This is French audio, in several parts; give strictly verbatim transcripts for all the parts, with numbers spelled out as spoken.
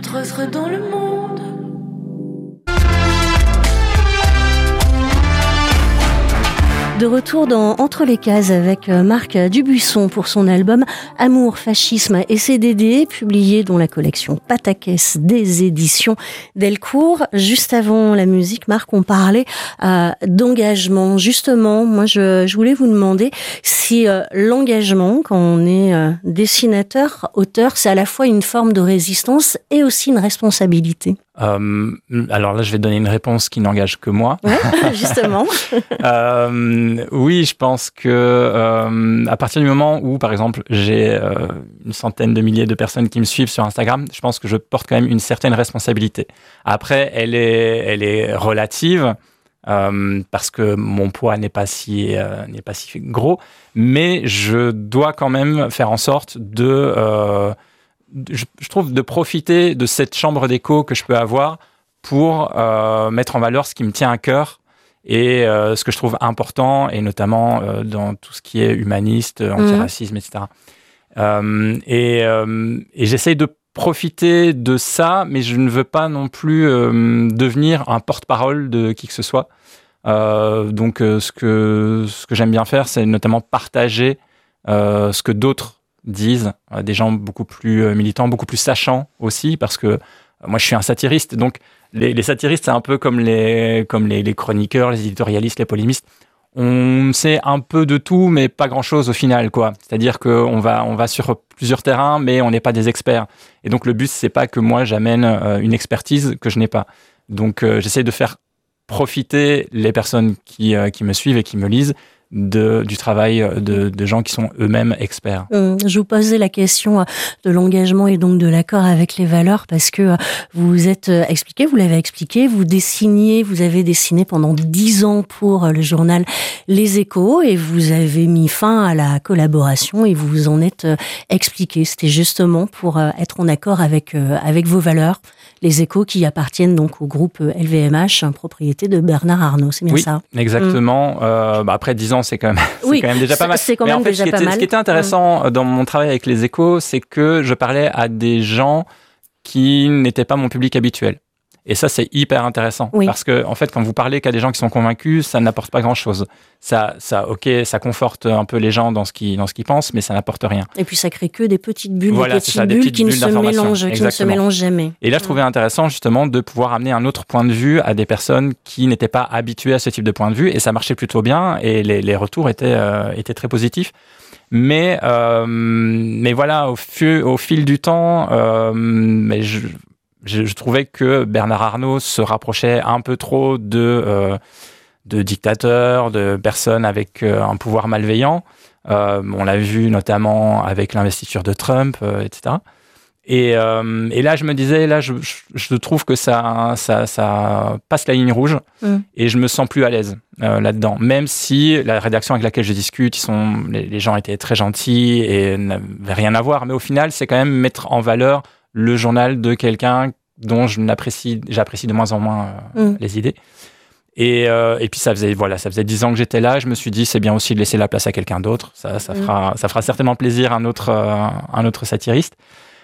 Peut-être autre dans le monde. De retour dans Entre les cases avec Marc Dubuisson pour son album Amour, Fascisme et C D D, publié dans la collection Pataquès des éditions Delcourt. Juste avant la musique, Marc, on parlait euh, d'engagement. Justement, moi, je, je voulais vous demander si euh, l'engagement, quand on est euh, dessinateur, auteur, c'est à la fois une forme de résistance et aussi une responsabilité. Euh, alors là, je vais donner une réponse qui n'engage que moi. Ouais, justement. euh, oui, je pense que euh, à partir du moment où, par exemple, j'ai euh, une centaine de milliers de personnes qui me suivent sur Instagram, je pense que je porte quand même une certaine responsabilité. Après, elle est, elle est relative euh, parce que mon poids n'est pas si, euh, n'est pas si gros, mais je dois quand même faire en sorte de euh, Je, je trouve de profiter de cette chambre d'écho que je peux avoir pour euh, mettre en valeur ce qui me tient à cœur et euh, ce que je trouve important, et notamment euh, dans tout ce qui est humaniste, antiracisme, mmh. et cetera. Euh, et, euh, et j'essaye de profiter de ça, mais je ne veux pas non plus euh, devenir un porte-parole de qui que ce soit. Euh, donc, euh, ce que, ce que j'aime bien faire, c'est notamment partager euh, ce que d'autres disent, euh, des gens beaucoup plus euh, militants, beaucoup plus sachants aussi, parce que euh, moi je suis un satiriste, donc les, les satiristes c'est un peu comme les, comme les, les chroniqueurs, les éditorialistes, les polémistes. On sait un peu de tout, mais pas grand-chose au final, quoi. C'est-à-dire qu'on va, on va sur plusieurs terrains, mais on n'est pas des experts. Et donc le but, c'est pas que moi j'amène euh, une expertise que je n'ai pas. Donc euh, j'essaie de faire profiter les personnes qui, euh, qui me suivent et qui me lisent De, du travail de, de gens qui sont eux-mêmes experts. Hum, je vous posais la question de l'engagement et donc de l'accord avec les valeurs parce que vous vous êtes expliqué, vous l'avez expliqué, vous dessiniez, vous avez dessiné pendant dix ans pour le journal Les Échos et vous avez mis fin à la collaboration et vous vous en êtes expliqué. C'était justement pour être en accord avec, avec vos valeurs. Les Échos qui appartiennent donc au groupe L V M H, propriété de Bernard Arnault, c'est bien oui, ça? Oui, exactement. Hum. Euh, bah après dix ans, c'est quand même, oui, c'est quand même déjà pas mal. C'est quand Mais même en fait, déjà ce qui pas était, mal. Ce qui était intéressant mmh. dans mon travail avec Les Échos, c'est que je parlais à des gens qui n'étaient pas mon public habituel. Et ça, c'est hyper intéressant. Oui. Parce que, en fait, quand vous parlez qu'à des gens qui sont convaincus, ça n'apporte pas grand-chose. Ça, ça, ok, ça conforte un peu les gens dans ce qu'ils, dans ce qu'ils pensent, mais ça n'apporte rien. Et puis, ça crée que des petites bulles, voilà, des petites ça, bulles, des petites qui, bulles ne se mélangent, qui ne se mélangent jamais. Et là, je trouvais intéressant, justement, de pouvoir amener un autre point de vue à des personnes qui n'étaient pas habituées à ce type de point de vue. Et ça marchait plutôt bien. Et les, les retours étaient, euh, étaient très positifs. Mais, euh, mais voilà, au, fil, au fil du temps, euh, mais je... Je, je trouvais que Bernard Arnault se rapprochait un peu trop de, euh, de dictateurs, de personnes avec euh, un pouvoir malveillant. Euh, on l'a vu notamment avec l'investiture de Trump, euh, et cetera. Et, euh, et là, je me disais, là, je, je, je trouve que ça, ça, ça passe la ligne rouge mmh. et je me sens plus à l'aise euh, là-dedans. Même si la rédaction avec laquelle je discute, ils sont, les, les gens étaient très gentils et n'avaient rien à voir. Mais au final, c'est quand même mettre en valeur le journal de quelqu'un dont je n'apprécie, j'apprécie de moins en moins euh, mmh. les idées. Et, euh, et puis ça faisait voilà, ça faisait dix ans que j'étais là. Je me suis dit c'est bien aussi de laisser la place à quelqu'un d'autre. Ça, ça mmh. fera, ça fera certainement plaisir à un autre, euh, un autre satiriste.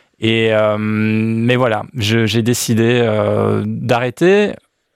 Et euh, mais voilà, je, j'ai décidé euh, d'arrêter.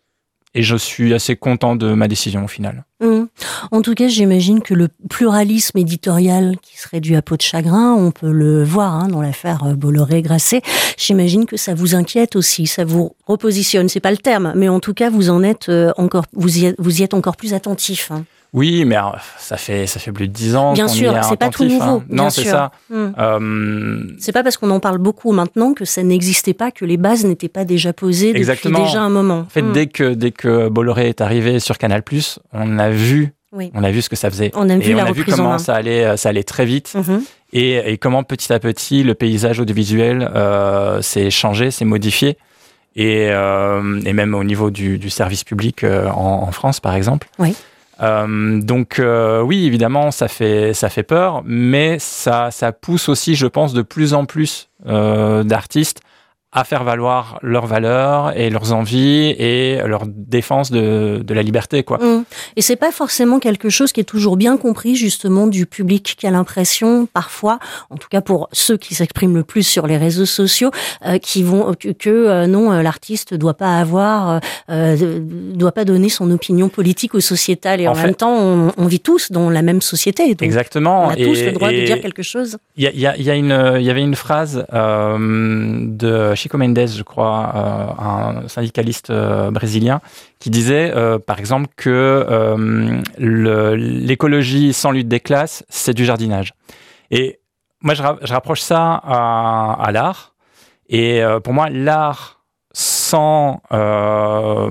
Et je suis assez content de ma décision au final. Mmh. En tout cas, j'imagine que le pluralisme éditorial qui serait dû à peau de chagrin, on peut le voir hein, dans l'affaire Bolloré-Grasset, j'imagine que ça vous inquiète aussi, ça vous repositionne, c'est pas le terme, mais en tout cas, vous en êtes encore, vous y êtes, vous y êtes encore plus attentif. Hein. Oui, mais alors, ça fait ça fait plus de dix ans bien qu'on sûr, y est c'est attentif, pas tout nouveau. Hein. Non, bien c'est sûr. ça. Mmh. Euh... C'est pas parce qu'on en parle beaucoup maintenant que ça n'existait pas, que les bases n'étaient pas déjà posées Exactement. depuis déjà un moment. En fait, mmh. dès que dès que Bolloré est arrivé sur Canal+, on a vu, oui. on a vu ce que ça faisait. On a et vu on la a vu comment ça allait, ça allait très vite, mmh. et, et comment petit à petit le paysage audiovisuel euh, s'est changé, s'est modifié, et euh, et même au niveau du, du service public euh, en, en France, par exemple. Oui. Euh, donc euh, oui, évidemment, ça fait ça fait peur, mais ça ça pousse aussi, je pense, de plus en plus euh, d'artistes à faire valoir leurs valeurs et leurs envies et leur défense de, de la liberté, quoi. Mmh. Et c'est pas forcément quelque chose qui est toujours bien compris, justement, du public, qui a l'impression, parfois, en tout cas pour ceux qui s'expriment le plus sur les réseaux sociaux, euh, qui vont, que, que euh, non, euh, l'artiste doit pas avoir, euh, doit pas donner son opinion politique ou sociétale. Et en, en fait, même temps, on, on vit tous dans la même société. Donc exactement. On a tous et, le droit et de dire quelque chose. Il y a, y a, y a une, il y avait une phrase euh, de Chico Mendes, je crois, euh, un syndicaliste euh, brésilien, qui disait, euh, par exemple, que euh, le, l'écologie sans lutte des classes, c'est du jardinage. Et moi, je, ra- je rapproche ça à, à l'art. Et euh, pour moi, l'art sans, euh,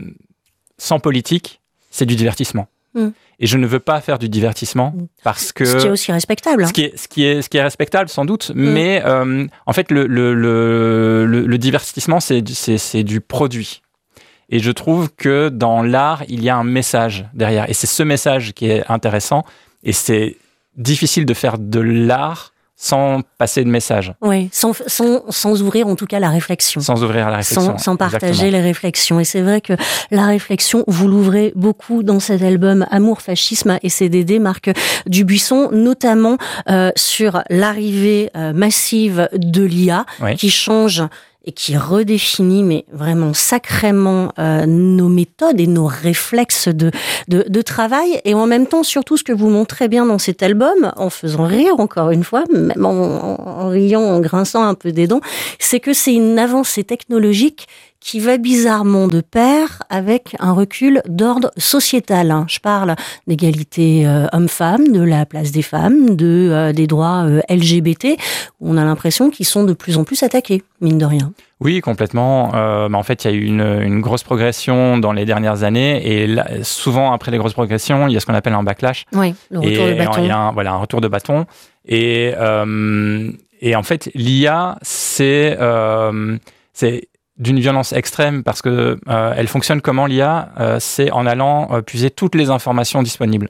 sans politique, c'est du divertissement. Mmh. Et je ne veux pas faire du divertissement parce que... Ce qui est aussi respectable. Hein. Ce qui est, ce qui est, ce qui est respectable, sans doute. Mmh. Mais euh, en fait, le, le, le, le, le divertissement, c'est, c'est, c'est du produit. Et je trouve que dans l'art, il y a un message derrière. Et c'est ce message qui est intéressant. Et c'est difficile de faire de l'art sans passer de message. Oui, sans, sans, sans ouvrir en tout cas la réflexion. Sans ouvrir la réflexion. Sans, sans partager Exactement. les réflexions. Et c'est vrai que la réflexion, vous l'ouvrez beaucoup dans cet album Amour, Fascisme et C D D, Marc Dubuisson, notamment euh, sur l'arrivée euh, massive de l'I A, oui. qui change et qui redéfinit, mais vraiment sacrément, euh, nos méthodes et nos réflexes de, de, de travail. Et en même temps, surtout, ce que vous montrez bien dans cet album, en faisant rire, encore une fois, même en, en riant, en grinçant un peu des dents, c'est que c'est une avancée technologique qui va bizarrement de pair avec un recul d'ordre sociétal. Je parle d'égalité euh, homme-femme, de la place des femmes, de, euh, des droits euh, L G B T. On a l'impression qu'ils sont de plus en plus attaqués, mine de rien. Oui, complètement. Euh, bah en fait, il y a eu une, une grosse progression dans les dernières années. Et là, souvent, après les grosses progressions, il y a ce qu'on appelle un backlash. Oui, le retour et de bâton. Il y a un, voilà, un retour de bâton. Et, euh, et en fait, l'I A, c'est... Euh, c'est d'une violence extrême parce que euh, elle fonctionne comment l'I A euh, c'est en allant euh, puiser toutes les informations disponibles.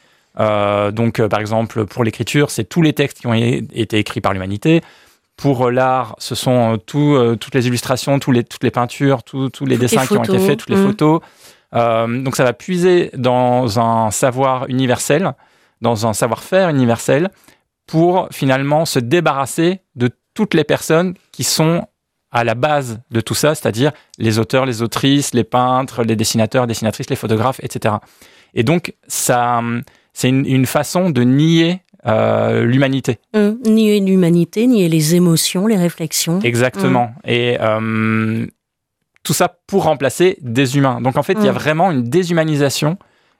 Euh, donc, euh, par exemple, pour l'écriture, c'est tous les textes qui ont é- été écrits par l'humanité. Pour l'art, ce sont euh, tout, euh, toutes les illustrations, tous les, toutes les peintures, tous les toutes dessins les qui ont été faits, toutes les mmh. photos. Euh, donc, ça va puiser dans un savoir universel, dans un savoir-faire universel, pour finalement se débarrasser de toutes les personnes qui sont à la base de tout ça, c'est-à-dire les auteurs, les autrices, les peintres, les dessinateurs, dessinatrices, les photographes, et cetera. Et donc, ça, c'est une, une façon de nier euh, l'humanité. Mmh, nier l'humanité, nier les émotions, les réflexions. Exactement. Mmh. Et euh, tout ça pour remplacer des humains. Donc, en fait, il mmh. y a vraiment une déshumanisation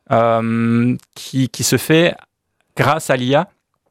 euh, qui, qui se fait grâce à l'I A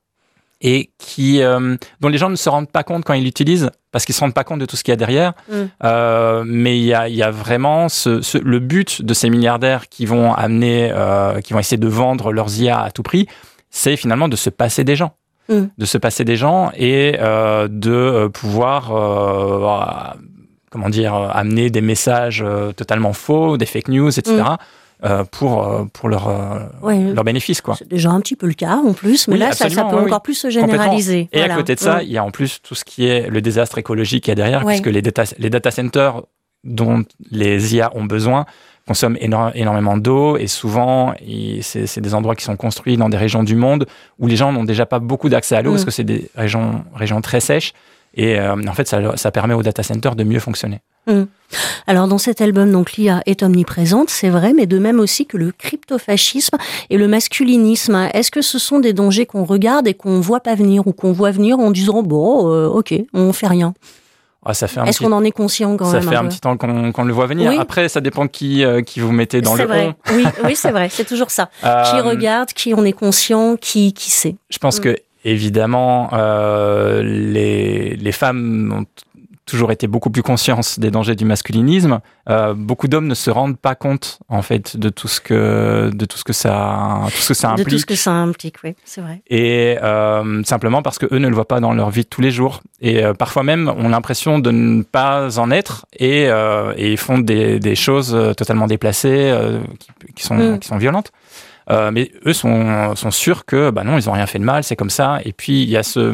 et qui, euh, dont les gens ne se rendent pas compte quand ils l'utilisent, parce qu'ils ne se rendent pas compte de tout ce qu'il y a derrière. Mm. Euh, mais il y a, il y a vraiment ce, ce, le but de ces milliardaires qui vont amener, euh, qui vont essayer de vendre leurs I A à tout prix, c'est finalement de se passer des gens. Mm. De se passer des gens et euh, de pouvoir, euh, comment dire, amener des messages totalement faux, des fake news, et cetera. Mm. Euh, pour, euh, pour leur, euh, ouais, leur bénéfice, quoi. C'est déjà un petit peu le cas, en plus, mais oui, là, ça, ça peut oui, encore plus se généraliser. Et voilà. À côté de ça, il ouais. y a en plus tout ce qui est le désastre écologique qu'il y a derrière, ouais. puisque les data, les data centers dont les I A ont besoin consomment éno- énormément d'eau, et souvent, c'est, c'est des endroits qui sont construits dans des régions du monde où les gens n'ont déjà pas beaucoup d'accès à l'eau, mmh. parce que c'est des régions, régions très sèches, et euh, en fait, ça, ça permet aux data centers de mieux fonctionner. Mmh. Alors dans cet album, donc l'I A est omniprésente, c'est vrai, mais de même aussi que le cryptofascisme et le masculinisme. Est-ce que ce sont des dangers qu'on regarde et qu'on voit pas venir, ou qu'on voit venir en disant bon, euh, ok, on fait rien? Ah, ça fait un Est-ce petit... qu'on en est conscient quand ça même? Ça fait un, un petit temps qu'on, qu'on le voit venir. Oui. Après, ça dépend qui, euh, qui vous mettez dans c'est le vrai. on. Oui, oui, c'est vrai, c'est toujours ça. euh... Qui regarde, qui en est conscient, qui, qui sait. Je pense mmh. que évidemment, euh, les, les femmes ont toujours été beaucoup plus conscientes des dangers du masculinisme. Euh, beaucoup d'hommes ne se rendent pas compte, en fait, de tout ce que, de tout ce que ça, tout ce que ça implique. De tout ce que ça implique, oui, c'est vrai. Et euh, simplement parce qu'eux ne le voient pas dans leur vie de tous les jours. Et euh, parfois même, ont l'impression de ne pas en être et, euh, et font des, des choses totalement déplacées euh, qui, qui, sont, mmh. qui sont violentes. Euh, mais eux sont, sont sûrs que bah non, ils n'ont rien fait de mal, c'est comme ça. Et puis, il y a ce,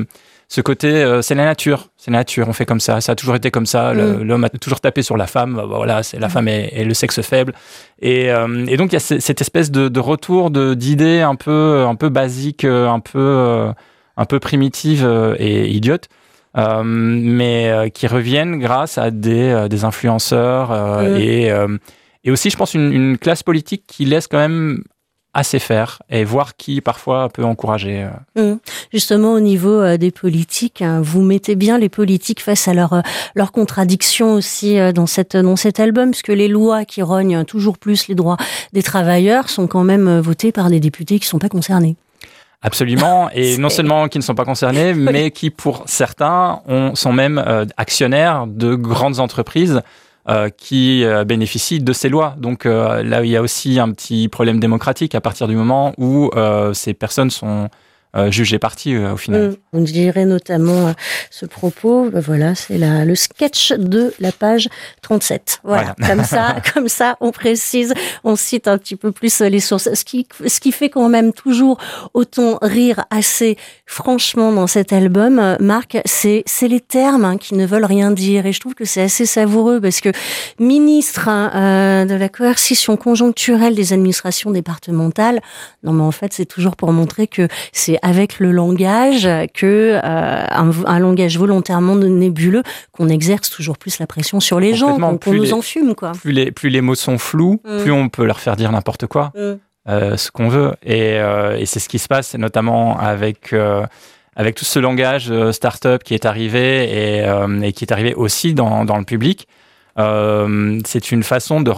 ce côté, euh, c'est la nature, c'est la nature, on fait comme ça, ça a toujours été comme ça, le, mmh. l'homme a toujours tapé sur la femme, bah, voilà, c'est la mmh. femme est, est le sexe faible. Et, euh, et donc, il y a c- cette espèce de, de retour de, d'idées un peu, un peu basiques, un peu, euh, un peu primitives et idiotes, euh, mais euh, qui reviennent grâce à des, euh, des influenceurs euh, mmh. et, euh, et aussi, je pense, une, une classe politique qui laisse quand même assez faire et voir qui parfois peut encourager. Mmh. Justement, au niveau euh, des politiques, hein, vous mettez bien les politiques face à leurs leur contradictions aussi euh, dans, cette, dans cet album, puisque les lois qui rognent toujours plus les droits des travailleurs sont quand même votées par des députés qui ne sont pas concernés. Absolument, et non seulement qui ne sont pas concernés, oui. mais qui, pour certains, ont, sont même euh, actionnaires de grandes entreprises Euh, qui euh, bénéficient de ces lois. Donc euh, là, il y a aussi un petit problème démocratique à partir du moment où euh, ces personnes sont euh, jugées parties euh, au final. Mmh. On dirait notamment euh, ce propos, ben voilà, c'est la, le sketch de la page trente-sept. Voilà, voilà. Comme ça, comme ça, on précise, on cite un petit peu plus les sources. Ce qui, ce qui fait quand même toujours autant rire assez franchement dans cet album, Marc, c'est, c'est les termes hein, qui ne veulent rien dire. Et je trouve que c'est assez savoureux parce que ministre hein, euh, de la coercition conjoncturelle des administrations départementales, non mais en fait c'est toujours pour montrer que c'est avec le langage que euh, un, un langage volontairement nébuleux qu'on exerce toujours plus la pression sur les gens, qu'on, qu'on nous les, enfume quoi. Plus les plus les mots sont flous, mmh. plus on peut leur faire dire n'importe quoi. Mmh. Euh, ce qu'on veut et, euh, et c'est ce qui se passe notamment avec euh, avec tout ce langage euh, start-up qui est arrivé et, euh, et qui est arrivé aussi dans dans le public. Euh, c'est une façon de